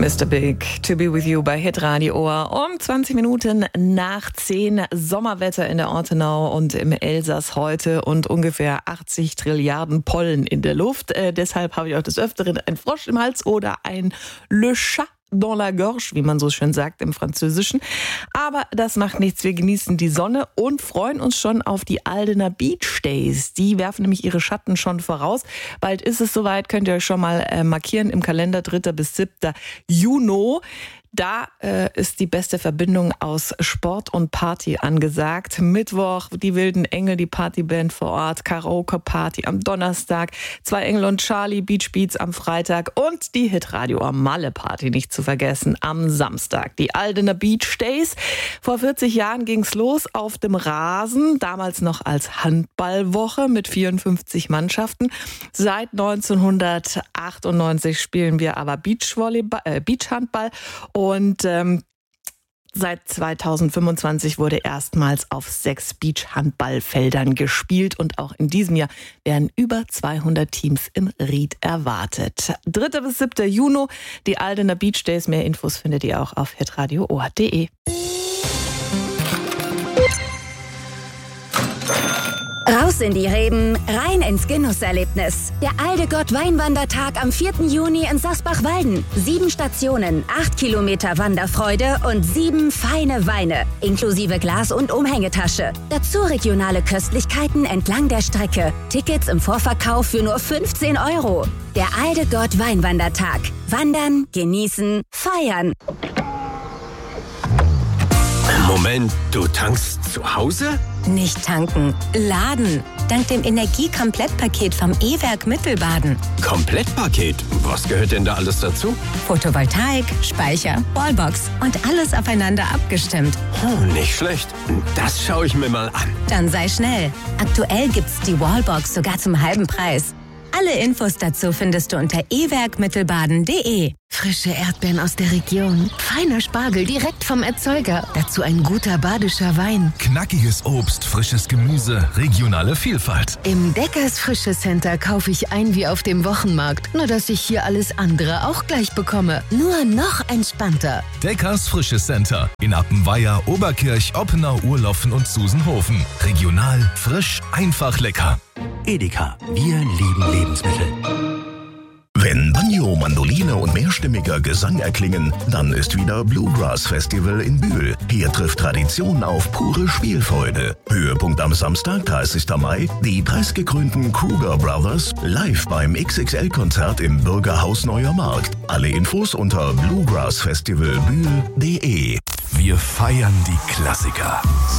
Mr. Big, To Be With You bei Hitradio Ohr. Um 20 Minuten nach 10 Sommerwetter in der Ortenau und im Elsass heute und ungefähr 80 Trilliarden Pollen in der Luft. Deshalb habe ich auch des Öfteren einen Frosch im Hals oder ein Le Chat dans la gorge, wie man so schön sagt im Französischen. Aber das macht nichts. Wir genießen die Sonne und freuen uns schon auf die Aldener Beach Days. Die werfen nämlich ihre Schatten schon voraus. Bald ist es soweit, könnt ihr euch schon mal markieren im Kalender 3. bis 7. Juni. Da ist die beste Verbindung aus Sport und Party angesagt. Mittwoch die Wilden Engel, die Partyband vor Ort, Karaoke-Party am Donnerstag, 2 Engel und Charlie, Beach Beats am Freitag und die Hitradio am Malle-Party nicht zu vergessen am Samstag. Die Aldener Beach Days. Vor 40 Jahren ging's los auf dem Rasen, damals noch als Handballwoche mit 54 Mannschaften. Seit 1998 spielen wir aber Beachhandball. Und seit 2025 wurde erstmals auf 6 Beachhandballfeldern gespielt. Und auch in diesem Jahr werden über 200 Teams im Ried erwartet. 3. bis 7. Juni, die Aldener Beach Days. Mehr Infos findet ihr auch auf hitradio.de. Raus in die Reben, rein ins Genusserlebnis. Der Aldegott Weinwandertag am 4. Juni in Sasbach-Walden. 7 Stationen, 8 Kilometer Wanderfreude und 7 feine Weine. Inklusive Glas- und Umhängetasche. Dazu regionale Köstlichkeiten entlang der Strecke. Tickets im Vorverkauf für nur 15 €. Der Aldegott Weinwandertag. Wandern, genießen, feiern. Moment, du tankst zu Hause? Nicht tanken, laden. Dank dem Energie-Komplettpaket vom E-Werk Mittelbaden. Komplettpaket? Was gehört denn da alles dazu? Photovoltaik, Speicher, Wallbox und alles aufeinander abgestimmt. Nicht schlecht. Das schaue ich mir mal an. Dann sei schnell. Aktuell gibt's die Wallbox sogar zum halben Preis. Alle Infos dazu findest du unter ewerkmittelbaden.de. Frische Erdbeeren aus der Region, feiner Spargel direkt vom Erzeuger, dazu ein guter badischer Wein. Knackiges Obst, frisches Gemüse, regionale Vielfalt. Im Deckers Frische Center kaufe ich ein wie auf dem Wochenmarkt, nur dass ich hier alles andere auch gleich bekomme. Nur noch entspannter. Deckers Frische Center in Appenweier, Oberkirch, Oppenau, Urloffen und Susenhofen. Regional, frisch, einfach lecker. Edeka, wir lieben Lebensmittel. Wenn Banjo, Mandoline und mehrstimmiger Gesang erklingen, dann ist wieder Bluegrass Festival in Bühl. Hier trifft Tradition auf pure Spielfreude. Höhepunkt am Samstag, 30. Mai, die preisgekrönten Kruger Brothers live beim XXL-Konzert im Bürgerhaus Neuer Markt. Alle Infos unter bluegrassfestivalbühl.de. Wir feiern die Klassiker.